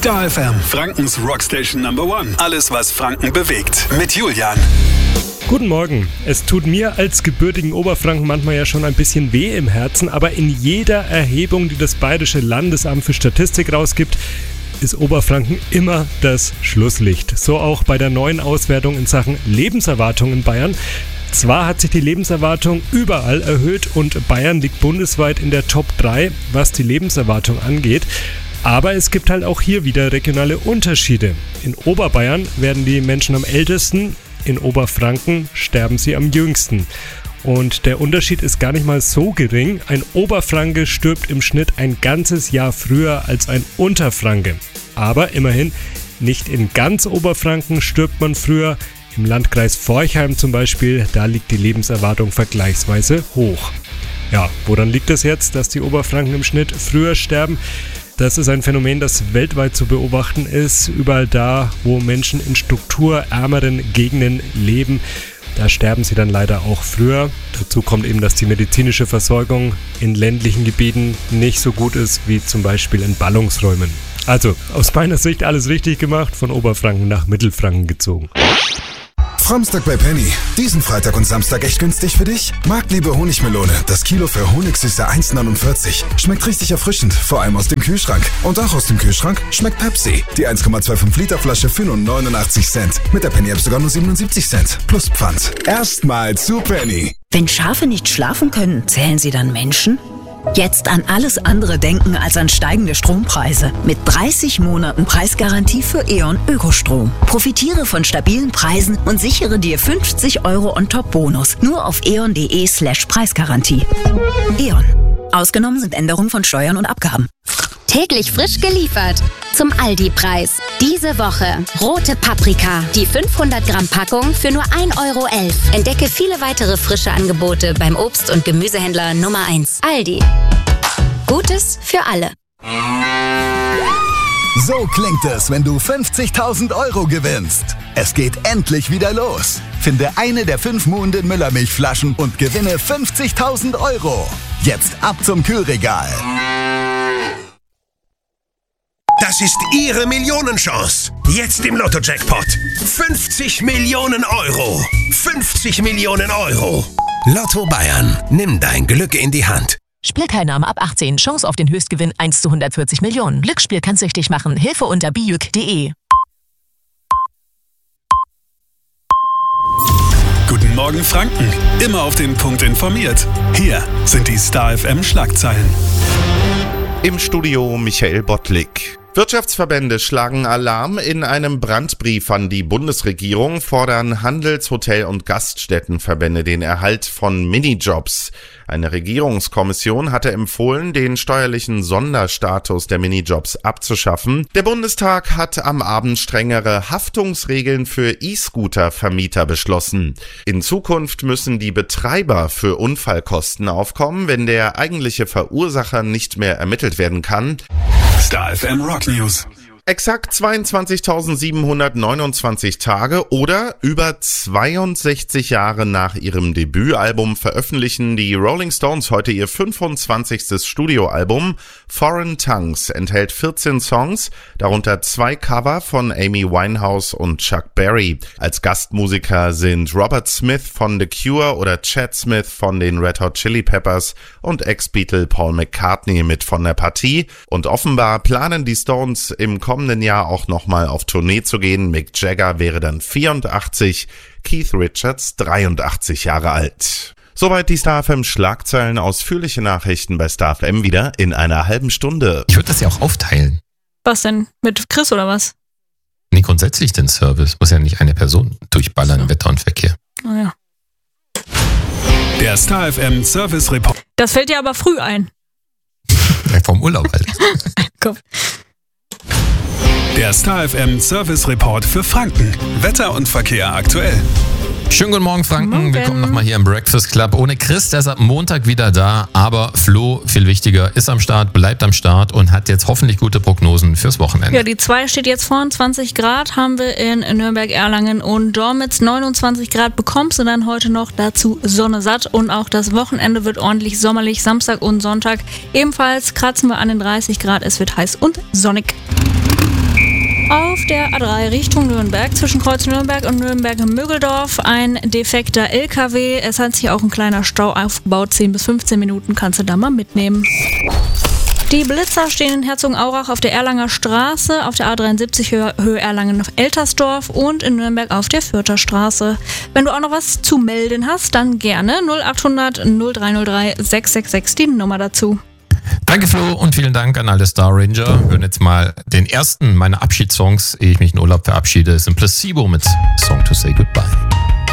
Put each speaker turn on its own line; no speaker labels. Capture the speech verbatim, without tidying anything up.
Star F M, Frankens Rockstation Number One. Alles, was Franken bewegt. Mit Julian.
Guten Morgen. Es tut mir als gebürtigen Oberfranken manchmal ja schon ein bisschen weh im Herzen, aber in jeder Erhebung, die das Bayerische Landesamt für Statistik rausgibt, ist Oberfranken immer das Schlusslicht. So auch bei der neuen Auswertung in Sachen Lebenserwartung in Bayern. Zwar hat sich die Lebenserwartung überall erhöht und Bayern liegt bundesweit in der Top drei, was die Lebenserwartung angeht. Aber es gibt halt auch hier wieder regionale Unterschiede. In Oberbayern werden die Menschen am ältesten, in Oberfranken sterben sie am jüngsten. Und der Unterschied ist gar nicht mal so gering. Ein Oberfranke stirbt im Schnitt ein ganzes Jahr früher als ein Unterfranke. Aber immerhin, nicht in ganz Oberfranken stirbt man früher. Im Landkreis Forchheim zum Beispiel, da liegt die Lebenserwartung vergleichsweise hoch. Ja, woran liegt es jetzt, dass die Oberfranken im Schnitt früher sterben? Das ist ein Phänomen, das weltweit zu beobachten ist. Überall da, wo Menschen in strukturärmeren Gegenden leben, da sterben sie dann leider auch früher. Dazu kommt eben, dass die medizinische Versorgung in ländlichen Gebieten nicht so gut ist wie zum Beispiel in Ballungsräumen. Also, aus meiner Sicht alles richtig gemacht, von Oberfranken nach Mittelfranken gezogen.
Framstag bei Penny. Diesen Freitag und Samstag echt günstig für dich? Marktliebe Honigmelone. Das Kilo für Honigsüße eins neunundvierzig. Schmeckt richtig erfrischend, vor allem aus dem Kühlschrank. Und auch aus dem Kühlschrank schmeckt Pepsi. Die eins Komma fünfundzwanzig Liter Flasche für nur neunundachtzig Cent. Mit der Penny-App sogar nur siebenundsiebzig Cent. Plus Pfand. Erstmal zu Penny.
Wenn Schafe nicht schlafen können, zählen sie dann Menschen? Jetzt an alles andere denken als an steigende Strompreise. Mit dreißig Monaten Preisgarantie für E.ON Ökostrom. Profitiere von stabilen Preisen und sichere dir fünfzig Euro on top Bonus. Nur auf eon.de slash Preisgarantie. E.ON. Ausgenommen sind Änderungen von Steuern und Abgaben.
Täglich frisch geliefert. Zum Aldi-Preis. Diese Woche rote Paprika. Die fünfhundert Gramm Packung für nur ein Euro elf. Entdecke viele weitere frische Angebote beim Obst- und Gemüsehändler Nummer eins. Aldi. Gutes für alle.
So klingt es, wenn du fünfzigtausend Euro gewinnst. Es geht endlich wieder los. Finde eine der fünf Muhnden Müllermilchflaschen und gewinne fünfzigtausend Euro. Jetzt ab zum Kühlregal.
Das ist Ihre Millionenchance. Jetzt im Lotto-Jackpot. fünfzig Millionen Euro. fünfzig Millionen Euro. Lotto Bayern. Nimm dein Glück in die Hand.
Spielteilnahme ab achtzehn. Chance auf den Höchstgewinn eins zu hundertvierzig Millionen. Glücksspiel kann süchtig machen. Hilfe unter bijuk punkt de.
Guten Morgen Franken. Immer auf den Punkt informiert. Hier sind die Star F M Schlagzeilen.
Im Studio Michael Bottlik. Wirtschaftsverbände schlagen Alarm. In einem Brandbrief an die Bundesregierung fordern Handels-, Hotel- und Gaststättenverbände den Erhalt von Minijobs. Eine Regierungskommission hatte empfohlen, den steuerlichen Sonderstatus der Minijobs abzuschaffen. Der Bundestag hat am Abend strengere Haftungsregeln für E-Scooter-Vermieter beschlossen. In Zukunft müssen die Betreiber für Unfallkosten aufkommen, wenn der eigentliche Verursacher nicht mehr ermittelt werden kann.
Star F M Rock News.
Exakt zweiundzwanzigtausendsiebenhundertneunundzwanzig Tage oder über zweiundsechzig Jahre nach ihrem Debütalbum veröffentlichen die Rolling Stones heute ihr fünfundzwanzigstes Studioalbum. Foreign Tongues enthält vierzehn Songs, darunter zwei Cover von Amy Winehouse und Chuck Berry. Als Gastmusiker sind Robert Smith von The Cure oder Chad Smith von den Red Hot Chili Peppers und Ex-Beatle Paul McCartney mit von der Partie. Und offenbar planen die Stones im kommenden Jahr auch nochmal auf Tournee zu gehen. Mick Jagger wäre dann vierundachtzig, Keith Richards dreiundachtzig Jahre alt. Soweit die Star F M Schlagzeilen. Ausführliche Nachrichten bei Star F M wieder in einer halben Stunde.
Ich würde das ja auch aufteilen.
Was denn? Mit Chris oder was?
Nee, grundsätzlich den Service. Muss ja nicht eine Person durchballern, so. Wetter und Verkehr.
Oh ja.
Der Star F M Service Report.
Das fällt dir aber früh ein.
Ja, vom Urlaub halt.
Komm.
Der Star F M Service Report für Franken. Wetter und Verkehr aktuell.
Schönen guten Morgen, Franken.
Morgen.
Willkommen nochmal hier im Breakfast Club. Ohne Chris, der ist ab Montag wieder da. Aber Flo, viel wichtiger, ist am Start, bleibt am Start und hat jetzt hoffentlich gute Prognosen fürs Wochenende.
Ja, die zwei steht jetzt vorn. zwanzig Grad haben wir in Nürnberg, Erlangen und Dormitz. neunundzwanzig Grad bekommst du dann heute noch, dazu Sonne satt. Und auch das Wochenende wird ordentlich sommerlich. Samstag und Sonntag ebenfalls kratzen wir an den dreißig Grad. Es wird heiß und sonnig. Auf der A drei Richtung Nürnberg, zwischen Kreuz Nürnberg und Nürnberg-Mögeldorf, ein defekter L K W. Es hat sich auch ein kleiner Stau aufgebaut. zehn bis fünfzehn Minuten kannst du da mal mitnehmen. Die Blitzer stehen in Herzogenaurach auf der Erlanger Straße, auf der A dreiundsiebzig Höhe, Höhe Erlangen-Eltersdorf und in Nürnberg auf der Fürther Straße. Wenn du auch noch was zu melden hast, dann gerne null achthundert null drei null drei sechs sechs sechs die Nummer dazu.
Danke Flo und vielen Dank an alle Star Ranger. Wir hören jetzt mal den ersten meiner Abschiedssongs, ehe ich mich in Urlaub verabschiede. Es ist ein Placebo mit Song to Say Goodbye.